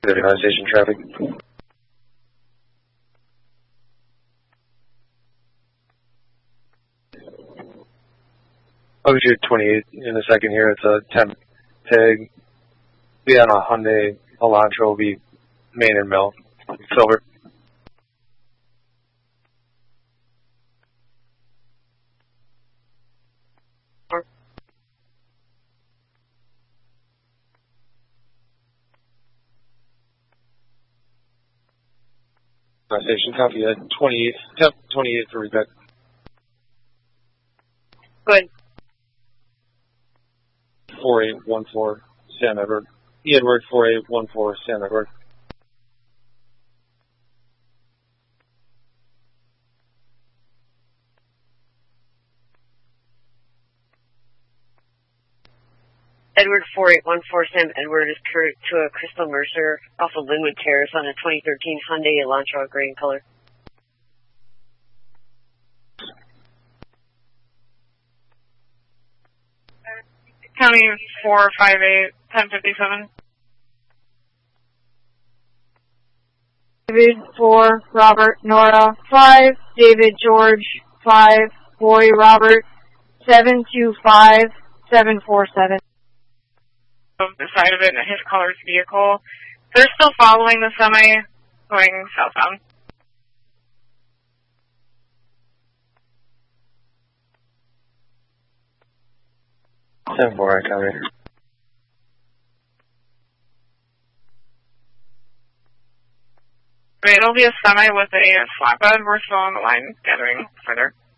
39 station traffic. I'll get you 28 in a second here. It's a 10 tag. Be on a Hyundai Elantra. Will be main and mill. Silver. Station copy at 28. Yep, 28 for Rebecca. Good. 4814 San Edward. Edward 4814 San Edward. Edward 4814 Sam Edward is to a Crystal Mercer off of Linwood Terrace on a 2013 Hyundai Elantra gray in color. County 458 1057. David 4, Robert, Nora 5, David George 5, Boy Robert 725 747. The side of it in his color's vehicle. They're still following the semi going southbound. Seven four, I copy. It'll be a semi with a flatbed. We're still on the line gathering further.